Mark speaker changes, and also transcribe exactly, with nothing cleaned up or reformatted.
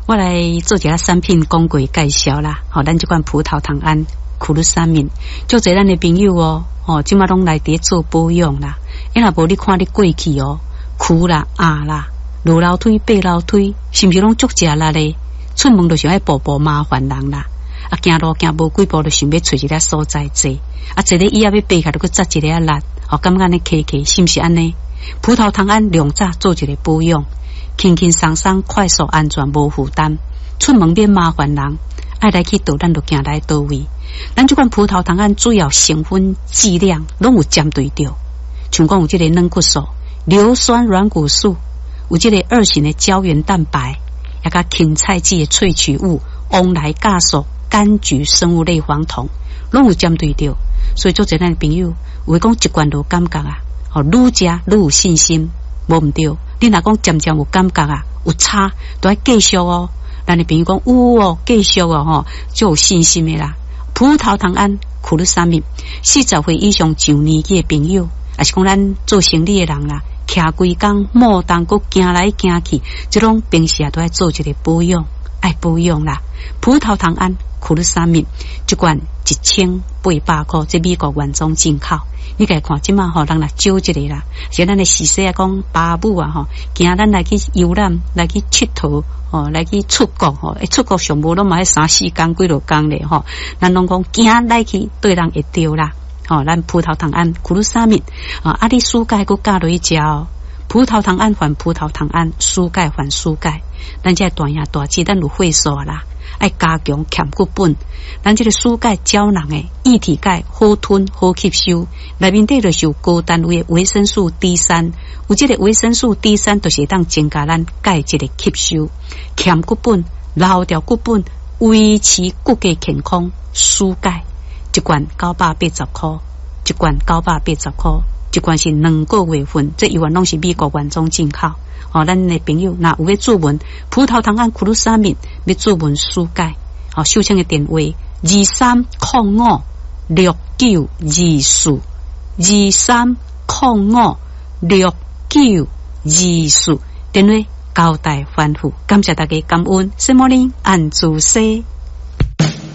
Speaker 1: 我来做一下产品广告介绍啦。吼、哦，咱这款葡萄糖胺苦鲁沙敏，就侪咱的朋友哦，哦，即马拢来伫做保养啦。因若无你看你过去哦，苦啦、压啦、落楼梯、爬楼梯，是毋是拢足食力咧？出门就想要步步麻烦人啦。啊，行路行无几步就想要找一个所在坐，啊，坐咧椅仔要爬下就去扎一个啊力，哦，感觉安尼骑骑是毋是安尼？葡萄糖胺两早做一个保养，轻轻松松、快速、安全、无负担，出门免麻烦人，爱来去倒咱就行来倒位。咱这款葡萄糖胺主要成分剂量拢有针对着，像讲有这个软骨素、硫酸软骨素，有这个二型的胶原蛋白，也甲芹菜籽的萃取物翁来酵素、柑橘生物类黄酮，拢有针对着。所以做这咱朋友，有讲一罐就感觉啊，哦，愈食愈有信心，无毋对。你若讲渐渐有感觉啊，有差，都要继续哦。咱的朋友讲有哦，继续哦，吼，就有信心的啦。葡萄糖胺苦鲁沙敏，四十岁以上上年纪的朋友，也是讲咱做生理的人啦，徛规工莫当阁行来行去，即种平时也都要做一个保养，爱保养啦。葡萄糖胺苦鲁沙敏一罐一千八百块，这美国原装进口。你家看即马吼，人来少一个啦，像咱的时势啊，讲爸母啊吼，惊咱来去游览，来去佚佗。哦，来去出国吼，诶，出国上无拢嘛迄三四工几落工咧吼，咱拢讲惊来去对人会着啦。吼、哦，咱葡萄糖胺苦鲁沙敏啊，啊，你输钙佮加落去食哦。葡萄糖胺还葡萄糖胺，输钙还输钙。咱这大爷大姐，咱有会所啦，爱加强欠骨本。咱这个输钙胶囊诶，液体钙好吞好吸收，内面底就是有高单位的维生素 D 三。有这个维生素 D 三，就是当增加咱钙质的吸收，欠骨本、留掉骨本，维持骨骼健康。输钙一罐九百八十块，一罐九百八十块，一罐是两个月份，这一罐拢是美国原装进口。哦，咱的朋友若有要注文葡萄糖胺苦鲁沙敏，要注文输钙，哦，收听的电话二三零五六九二四二三零五六九二四，电话交代吩咐，感谢大家感恩，什么呢？按住西。